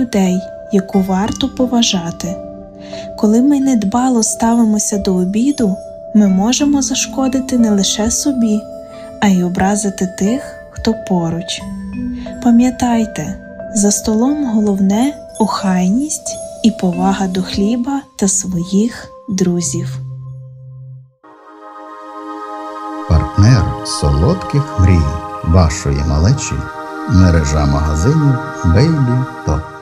людей, яку варто поважати. Коли ми недбало ставимося до обіду, ми можемо зашкодити не лише собі, а й образити тих, хто поруч. Пам'ятайте, за столом головне – охайність і повага до хліба та своїх друзів. Партнер солодких мрій вашої малечі – мережа магазинів Baby Top.